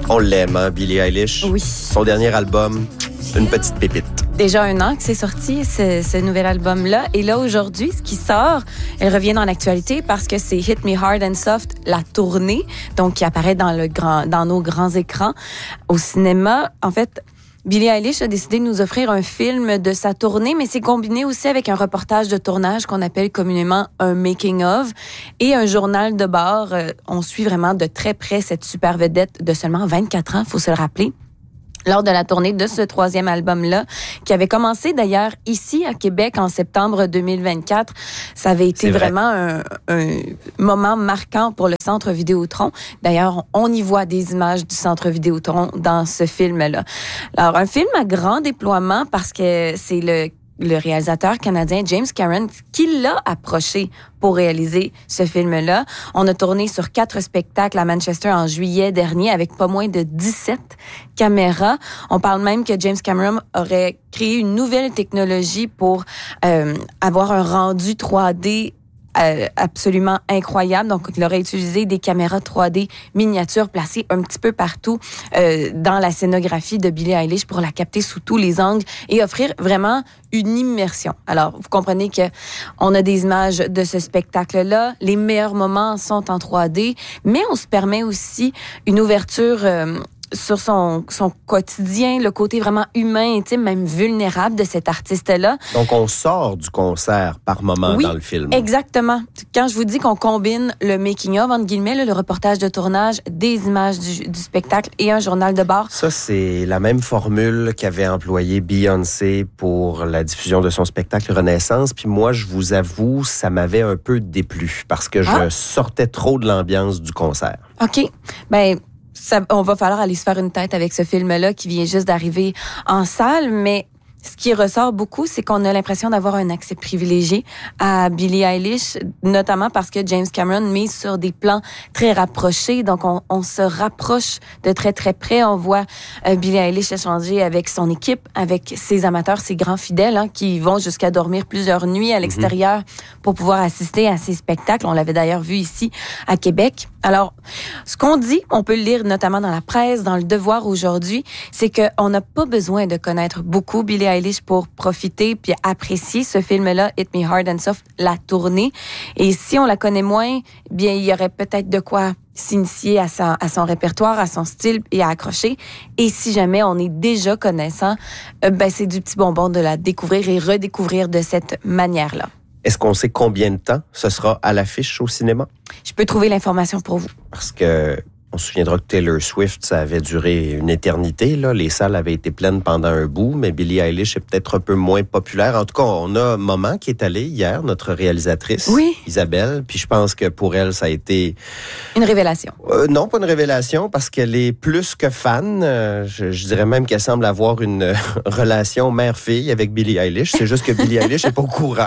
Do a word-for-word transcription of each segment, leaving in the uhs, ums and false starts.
On l'aime, hein, Billie Eilish. Oui. Son dernier album, une petite pépite. Déjà un an que c'est sorti, ce, ce nouvel album-là. Et là, aujourd'hui, ce qui sort, elle revient dans l'actualité parce que c'est Hit Me Hard and Soft, la tournée, donc qui apparaît dans, le grand, dans nos grands écrans au cinéma. En fait, Billie Eilish a décidé de nous offrir un film de sa tournée, mais c'est combiné aussi avec un reportage de tournage qu'on appelle communément un making-of et un journal de bord. On suit vraiment de très près cette super vedette de seulement vingt-quatre ans, faut se le rappeler, lors de la tournée de ce troisième album-là, qui avait commencé d'ailleurs ici à Québec en septembre deux mille vingt-quatre. Ça avait été vraiment un, un moment marquant pour le Centre Vidéotron. D'ailleurs, on y voit des images du Centre Vidéotron dans ce film-là. Alors, un film à grand déploiement parce que c'est le le réalisateur canadien James Cameron qui l'a approché pour réaliser ce film-là. On a tourné sur quatre spectacles à Manchester en juillet dernier avec pas moins de dix-sept caméras. On parle même que James Cameron aurait créé une nouvelle technologie pour euh, avoir un rendu trois D Euh, absolument incroyable. Donc, il aurait utilisé des caméras trois D miniatures placées un petit peu partout euh, dans la scénographie de Billie Eilish pour la capter sous tous les angles et offrir vraiment une immersion. Alors, vous comprenez que on a des images de ce spectacle-là. Les meilleurs moments sont en trois D, mais on se permet aussi une ouverture euh, sur son, son quotidien, le côté vraiment humain, intime, même vulnérable de cet artiste-là. Donc, on sort du concert par moment oui, dans le film. Exactement. Quand je vous dis qu'on combine le making-of, entre guillemets, là, le reportage de tournage, des images du, du spectacle et un journal de bord. Ça, c'est la même formule qu'avait employée Beyoncé pour la diffusion de son spectacle Renaissance. Puis moi, je vous avoue, ça m'avait un peu déplu parce que ah. je sortais trop de l'ambiance du concert. OK. Ben, ça, on va falloir aller se faire une tête avec ce film-là qui vient juste d'arriver en salle, mais ce qui ressort beaucoup, c'est qu'on a l'impression d'avoir un accès privilégié à Billie Eilish, notamment parce que James Cameron mise sur des plans très rapprochés. Donc, on, on se rapproche de très, très près. On voit euh, Billie Eilish échanger avec son équipe, avec ses amateurs, ses grands fidèles, hein, qui vont jusqu'à dormir plusieurs nuits à l'extérieur mm-hmm. pour pouvoir assister à ces spectacles. On l'avait d'ailleurs vu ici à Québec. Alors, ce qu'on dit, on peut le lire notamment dans la presse, dans Le Devoir aujourd'hui, c'est qu'on n'a pas besoin de connaître beaucoup Billie Eilish pour profiter puis apprécier ce film-là, Hit Me Hard and Soft, la tournée. Et si on la connaît moins, bien, il y aurait peut-être de quoi s'initier à, sa, à son répertoire, à son style et à accrocher. Et si jamais on est déjà connaissant, euh, ben, c'est du petit bonbon de la découvrir et redécouvrir de cette manière-là. Est-ce qu'on sait combien de temps ce sera à l'affiche au cinéma? Je peux trouver l'information pour vous. Parce que on se souviendra que Taylor Swift, ça avait duré une éternité, là. Les salles avaient été pleines pendant un bout, mais Billie Eilish est peut-être un peu moins populaire. En tout cas, on a Maman qui est allée hier, notre réalisatrice, oui. Isabelle. Puis je pense que pour elle, ça a été... Une révélation. Euh, non, pas une révélation, parce qu'elle est plus que fan. Euh, je, je dirais même qu'elle semble avoir une euh, relation mère-fille avec Billie Eilish. C'est juste que Billie Eilish n'est pas au courant.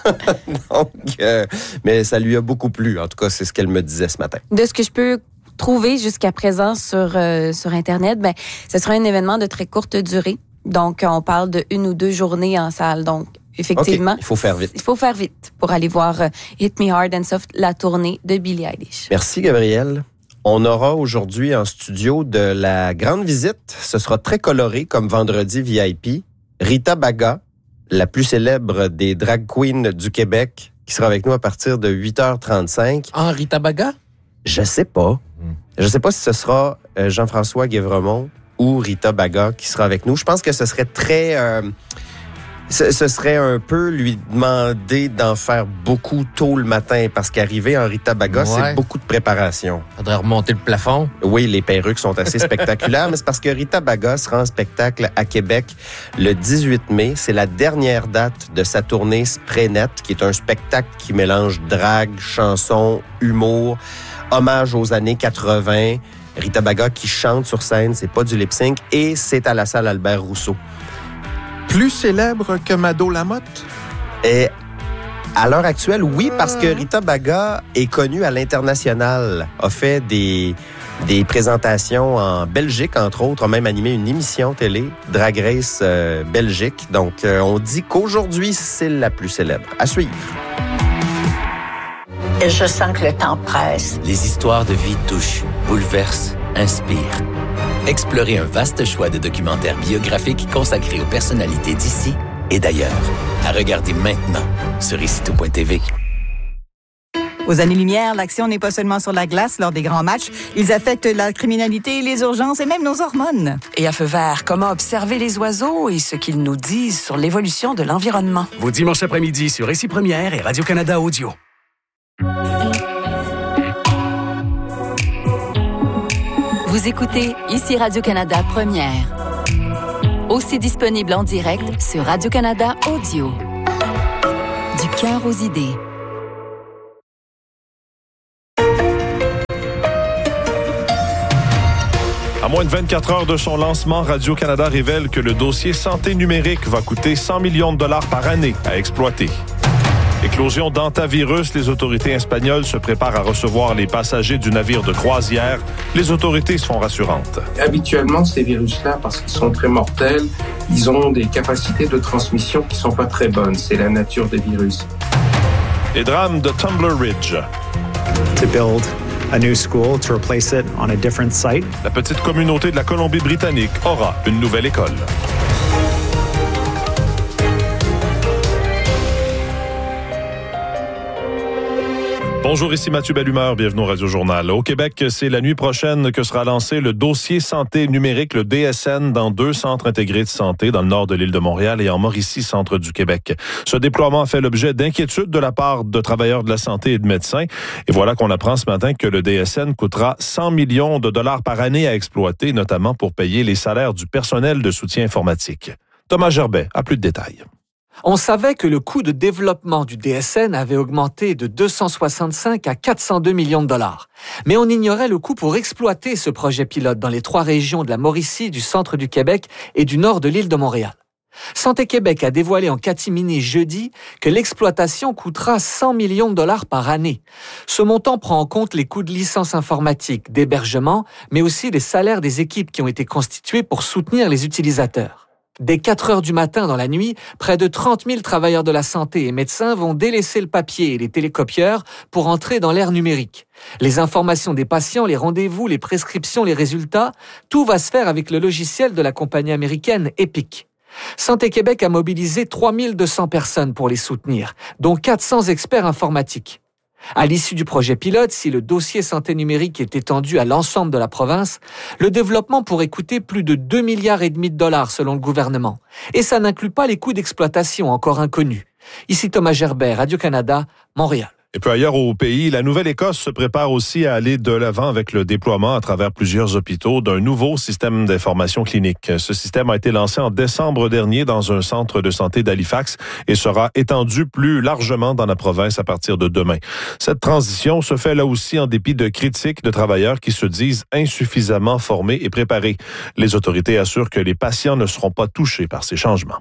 Donc, euh, mais ça lui a beaucoup plu. En tout cas, c'est ce qu'elle me disait ce matin. De ce que je peux trouver jusqu'à présent sur euh, sur Internet, ben, ce sera un événement de très courte durée. Donc, on parle de une ou deux journées en salle. Donc, effectivement, okay, il faut faire vite. Il faut faire vite pour aller voir euh, Hit Me Hard and Soft, la tournée de Billie Eilish. Merci, Gabrielle. On aura aujourd'hui en studio de la grande visite. Ce sera très coloré comme vendredi V I P. Rita Baga, la plus célèbre des drag queens du Québec, qui sera avec nous à partir de huit heures trente-cinq. Ah, Rita Baga? Je sais pas. Je sais pas si ce sera Jean-François Guévremont ou Rita Baga qui sera avec nous. Je pense que ce serait très... Euh, ce, ce serait un peu lui demander d'en faire beaucoup tôt le matin parce qu'arriver en Rita Baga, ouais. c'est beaucoup de préparation. Faudrait remonter le plafond. Oui, les perruques sont assez spectaculaires, mais c'est parce que Rita Baga sera en spectacle à Québec le dix-huit mai. C'est la dernière date de sa tournée Spraynet, qui est un spectacle qui mélange drague, chanson, humour, hommage aux années quatre-vingts. Rita Baga qui chante sur scène, c'est pas du lip-sync, et c'est à la salle Albert Rousseau. Plus célèbre que Mado Lamotte? Et à l'heure actuelle, oui, parce que Rita Baga est connue à l'international, a fait des, des présentations en Belgique, entre autres, a même animé une émission télé, Drag Race euh, Belgique. Donc, euh, on dit qu'aujourd'hui, c'est la plus célèbre. À suivre. Je sens que le temps presse. Les histoires de vie touchent, bouleversent, inspire. Explorez un vaste choix de documentaires biographiques consacrés aux personnalités d'ici et d'ailleurs. À regarder maintenant sur ici tout point t v. Aux années-lumière, l'action n'est pas seulement sur la glace lors des grands matchs. Ils affectent la criminalité, les urgences et même nos hormones. Et à feu vert, comment observer les oiseaux et ce qu'ils nous disent sur l'évolution de l'environnement. Vos dimanches après-midi sur Récit Première et Radio-Canada Audio. Vous écoutez Ici Radio-Canada Première. Aussi disponible en direct sur Radio-Canada Audio. Du cœur aux idées. À moins de vingt-quatre heures de son lancement, Radio-Canada révèle que le dossier santé numérique va coûter cent millions de dollars par année à exploiter. Éclosion d'hantavirus, les autorités espagnoles se préparent à recevoir les passagers du navire de croisière. Les autorités sont rassurantes. Habituellement, ces virus-là, parce qu'ils sont très mortels, ils ont des capacités de transmission qui sont pas très bonnes. C'est la nature des virus. Et drame de Tumbler Ridge. To build a new school, to replace it on a different site. La petite communauté de la Colombie-Britannique aura une nouvelle école. Bonjour, ici Mathieu Bellumeur, bienvenue au Radio-Journal. Au Québec, c'est la nuit prochaine que sera lancé le dossier santé numérique, le D S N, dans deux centres intégrés de santé dans le nord de l'île de Montréal et en Mauricie, centre du Québec. Ce déploiement a fait l'objet d'inquiétudes de la part de travailleurs de la santé et de médecins. Et voilà qu'on apprend ce matin que le D S N coûtera cent millions de dollars par année à exploiter, notamment pour payer les salaires du personnel de soutien informatique. Thomas Gerbet a plus de détails. On savait que le coût de développement du D S N avait augmenté de deux cent soixante-cinq à quatre cent deux millions de dollars. Mais on ignorait le coût pour exploiter ce projet pilote dans les trois régions de la Mauricie, du centre du Québec et du nord de l'île de Montréal. Santé Québec a dévoilé en catimini jeudi que l'exploitation coûtera cent millions de dollars par année. Ce montant prend en compte les coûts de licence informatique, d'hébergement, mais aussi les salaires des équipes qui ont été constituées pour soutenir les utilisateurs. Dès quatre heures du matin dans la nuit, près de trente mille travailleurs de la santé et médecins vont délaisser le papier et les télécopieurs pour entrer dans l'ère numérique. Les informations des patients, les rendez-vous, les prescriptions, les résultats, tout va se faire avec le logiciel de la compagnie américaine Epic. Santé Québec a mobilisé trois mille deux cents personnes pour les soutenir, dont quatre cents experts informatiques. À l'issue du projet pilote, si le dossier santé numérique est étendu à l'ensemble de la province, le développement pourrait coûter plus de deux milliards et demi de dollars selon le gouvernement. Et ça n'inclut pas les coûts d'exploitation encore inconnus. Ici Thomas Gerbet, Radio-Canada, Montréal. Et puis ailleurs au pays, la Nouvelle-Écosse se prépare aussi à aller de l'avant avec le déploiement à travers plusieurs hôpitaux d'un nouveau système d'information clinique. Ce système a été lancé en décembre dernier dans un centre de santé d'Halifax et sera étendu plus largement dans la province à partir de demain. Cette transition se fait là aussi en dépit de critiques de travailleurs qui se disent insuffisamment formés et préparés. Les autorités assurent que les patients ne seront pas touchés par ces changements.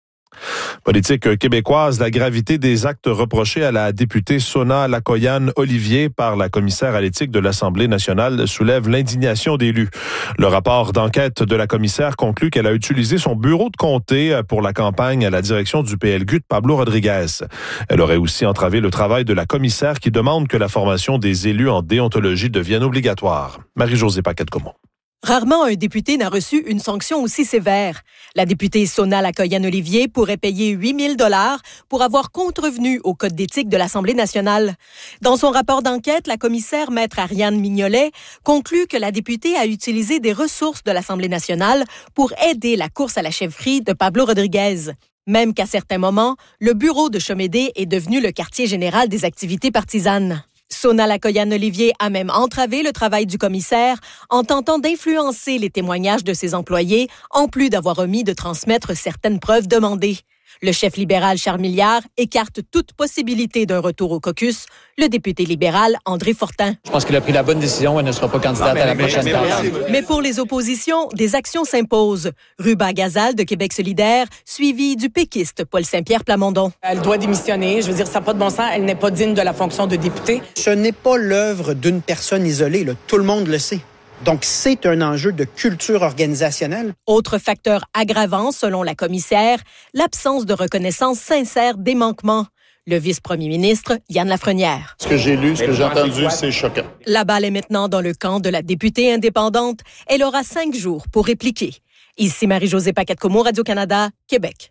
Politique québécoise, la gravité des actes reprochés à la députée Sona Lakoyan-Olivier par la commissaire à l'éthique de l'Assemblée nationale soulève l'indignation d'élus. Le rapport d'enquête de la commissaire conclut qu'elle a utilisé son bureau de comté pour la campagne à la direction du P L Q de Pablo Rodriguez. Elle aurait aussi entravé le travail de la commissaire qui demande que la formation des élus en déontologie devienne obligatoire. Marie-Josée Paquette-Comont. Rarement un député n'a reçu une sanction aussi sévère. La députée Sona Lakoyan-Olivier pourrait payer huit mille dollars pour avoir contrevenu au code d'éthique de l'Assemblée nationale. Dans son rapport d'enquête, la commissaire maître Ariane Mignolet conclut que la députée a utilisé des ressources de l'Assemblée nationale pour aider la course à la chefferie de Pablo Rodriguez. Même qu'à certains moments, le bureau de Chomédé est devenu le quartier général des activités partisanes. Sona Lakoyan-Olivier a même entravé le travail du commissaire en tentant d'influencer les témoignages de ses employés, en plus d'avoir omis de transmettre certaines preuves demandées. Le chef libéral Charles Milliard écarte toute possibilité d'un retour au caucus. Le député libéral André Fortin. Je pense qu'il a pris la bonne décision. Elle ne sera pas candidate à la prochaine campagne. Mais pour les oppositions, des actions s'imposent. Ruba Gazal de Québec solidaire, suivi du péquiste Paul Saint-Pierre Plamondon. Elle doit démissionner. Je veux dire, ça n'a pas de bon sens. Elle n'est pas digne de la fonction de députée. Ce n'est pas l'œuvre d'une personne isolée. Là. Tout le monde le sait. Donc, c'est un enjeu de culture organisationnelle. Autre facteur aggravant, selon la commissaire, l'absence de reconnaissance sincère des manquements. Le vice-premier ministre, Yann Lafrenière. Ce que j'ai lu, ce que j'ai entendu, c'est choquant. La balle est maintenant dans le camp de la députée indépendante. Elle aura cinq jours pour répliquer. Ici Marie-Josée Paquette-Comeau, Radio-Canada, Québec.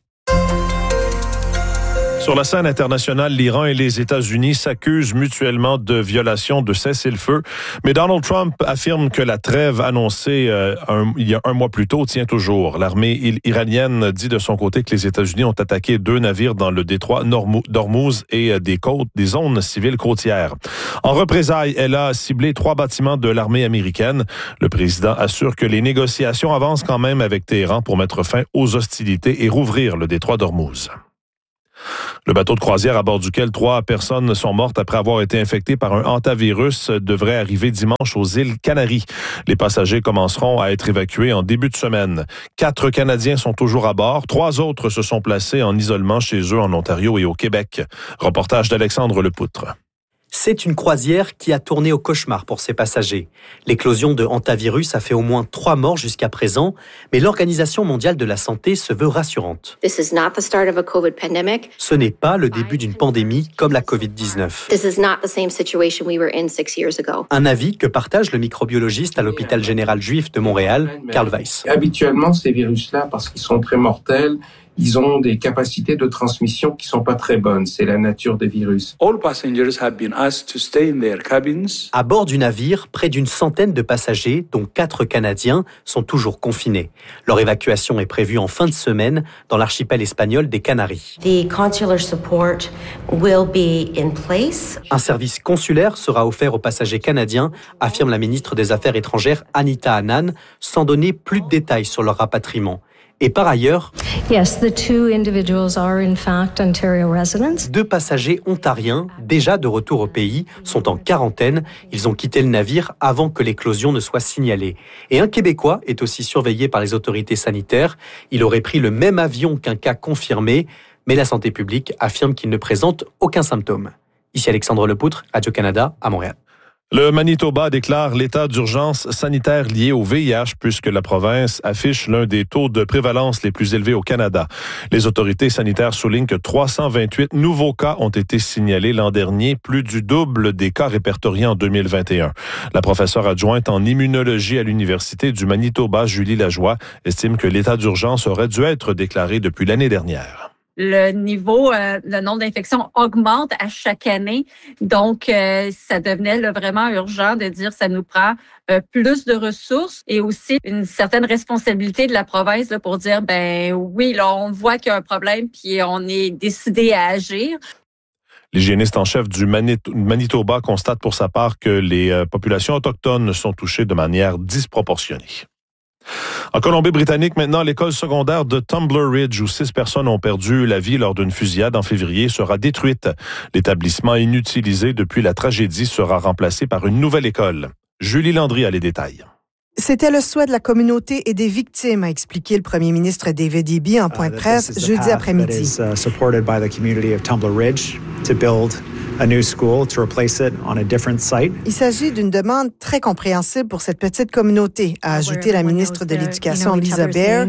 Sur la scène internationale, l'Iran et les États-Unis s'accusent mutuellement de violation de cessez-le-feu. Mais Donald Trump affirme que la trêve annoncée euh, un, il y a un mois plus tôt tient toujours. L'armée iranienne dit de son côté que les États-Unis ont attaqué deux navires dans le détroit d'Ormuz et des côtes, des zones civiles côtières. En représailles, elle a ciblé trois bâtiments de l'armée américaine. Le président assure que les négociations avancent quand même avec Téhéran pour mettre fin aux hostilités et rouvrir le détroit d'Ormuz. Le bateau de croisière à bord duquel trois personnes sont mortes après avoir été infectées par un hantavirus devrait arriver dimanche aux îles Canaries. Les passagers commenceront à être évacués en début de semaine. Quatre Canadiens sont toujours à bord. Trois autres se sont placés en isolement chez eux en Ontario et au Québec. Reportage d'Alexandre Lepoutre. C'est une croisière qui a tourné au cauchemar pour ses passagers. L'éclosion de hantavirus a fait au moins trois morts jusqu'à présent, mais l'Organisation mondiale de la santé se veut rassurante. This is not the start of a COVID pandemic. Ce n'est pas le début d'une pandémie comme la covid dix-neuf. This is not the same situation we were in six years ago. Un avis que partage le microbiologiste à l'hôpital général juif de Montréal, Karl Weiss. Habituellement, ces virus-là, parce qu'ils sont très mortels, ils ont des capacités de transmission qui sont pas très bonnes. C'est la nature des virus. All passengers have been asked to stay in their cabins. À bord du navire, près d'une centaine de passagers, dont quatre Canadiens, sont toujours confinés. Leur évacuation est prévue en fin de semaine dans l'archipel espagnol des Canaries. The consular support will be in place. Un service consulaire sera offert aux passagers canadiens, affirme la ministre des Affaires étrangères Anita Anand, sans donner plus de détails sur leur rapatriement. Et par ailleurs, yes, the two individuals are in fact Ontario residents. Deux passagers ontariens, déjà de retour au pays, sont en quarantaine. Ils ont quitté le navire avant que l'éclosion ne soit signalée. Et un Québécois est aussi surveillé par les autorités sanitaires. Il aurait pris le même avion qu'un cas confirmé, mais la santé publique affirme qu'il ne présente aucun symptôme. Ici Alexandre Lepoutre, Radio-Canada, à Montréal. Le Manitoba déclare l'état d'urgence sanitaire lié au V I H puisque la province affiche l'un des taux de prévalence les plus élevés au Canada. Les autorités sanitaires soulignent que trois cent vingt-huit nouveaux cas ont été signalés l'an dernier, plus du double des cas répertoriés en deux mille vingt et un. La professeure adjointe en immunologie à l'Université du Manitoba, Julie Lajoie, estime que l'état d'urgence aurait dû être déclaré depuis l'année dernière. Le niveau, euh, le nombre d'infections augmente à chaque année. Donc, euh, ça devenait là, vraiment urgent de dire que ça nous prend euh, plus de ressources et aussi une certaine responsabilité de la province là, pour dire, ben oui, là, on voit qu'il y a un problème puis on est décidé à agir. L'hygiéniste en chef du Manitoba constate pour sa part que les euh, populations autochtones sont touchées de manière disproportionnée. En Colombie-Britannique, maintenant, l'école secondaire de Tumbler Ridge, où six personnes ont perdu la vie lors d'une fusillade en février, sera détruite. L'établissement inutilisé depuis la tragédie sera remplacé par une nouvelle école. Julie Landry a les détails. C'était le souhait de la communauté et des victimes, a expliqué le premier ministre David Eby en point de presse jeudi après-midi. Il s'agit d'une demande très compréhensible pour cette petite communauté, a ajouté la ministre de l'Éducation Lisa Baer.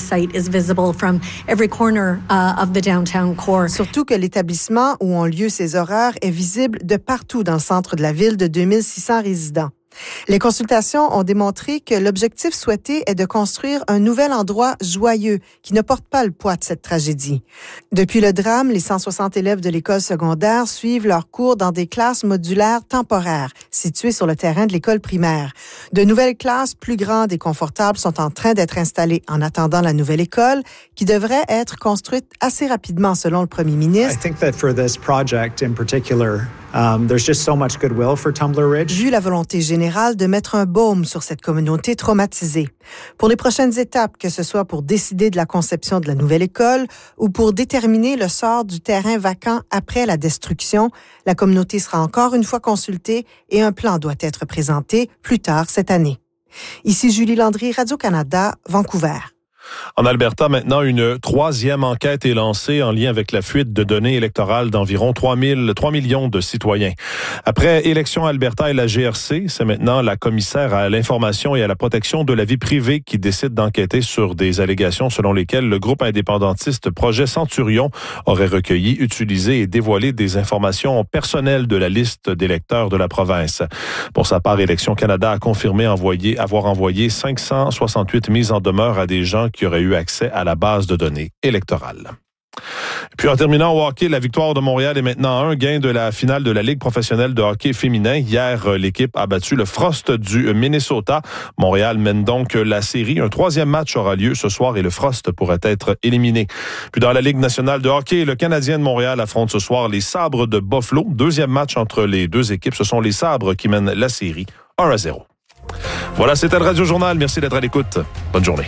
Surtout que l'établissement où ont lieu ces horreurs est visible de partout dans le centre de la ville de deux mille six cents résidents. Les consultations ont démontré que l'objectif souhaité est de construire un nouvel endroit joyeux qui ne porte pas le poids de cette tragédie. Depuis le drame, les cent soixante élèves de l'école secondaire suivent leurs cours dans des classes modulaires temporaires situées sur le terrain de l'école primaire. De nouvelles classes plus grandes et confortables sont en train d'être installées en attendant la nouvelle école qui devrait être construite assez rapidement selon le premier ministre. I think that for this project in particular, Um, there's just so much goodwill for Tumbler Ridge. Vu la volonté générale de mettre un baume sur cette communauté traumatisée. Pour les prochaines étapes, que ce soit pour décider de la conception de la nouvelle école ou pour déterminer le sort du terrain vacant après la destruction, la communauté sera encore une fois consultée et un plan doit être présenté plus tard cette année. Ici Julie Landry, Radio-Canada, Vancouver. En Alberta, maintenant, une troisième enquête est lancée en lien avec la fuite de données électorales d'environ trois millions de citoyens. Après Élections Alberta et la G R C, c'est maintenant la commissaire à l'information et à la protection de la vie privée qui décide d'enquêter sur des allégations selon lesquelles le groupe indépendantiste Projet Centurion aurait recueilli, utilisé et dévoilé des informations personnelles de la liste d'électeurs de la province. Pour sa part, Élections Canada a confirmé envoyer, avoir envoyé cinq cent soixante-huit mises en demeure à des gens qui auraient eu accès à la base de données électorale. Puis en terminant au hockey, la victoire de Montréal est maintenant un gain de la finale de la Ligue professionnelle de hockey féminin. Hier, l'équipe a battu le Frost du Minnesota. Montréal mène donc la série. Un troisième match aura lieu ce soir et le Frost pourrait être éliminé. Puis dans la Ligue nationale de hockey, le Canadien de Montréal affronte ce soir les Sabres de Buffalo. Deuxième match entre les deux équipes. Ce sont les Sabres qui mènent la série un à zéro. Voilà, c'était le Radio Journal. Merci d'être à l'écoute. Bonne journée.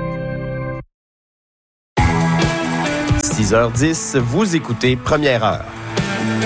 six heures dix, vous écoutez Première heure.